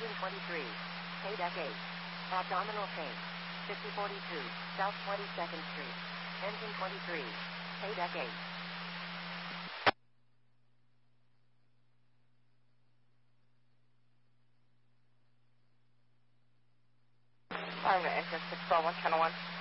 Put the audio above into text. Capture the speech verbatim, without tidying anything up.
Engine twenty-three. K deck eight. Abdominal change. fifty forty-two, South twenty-second Street. Engine twenty-three. K deck eight. I'm going to enter six four one, channel one.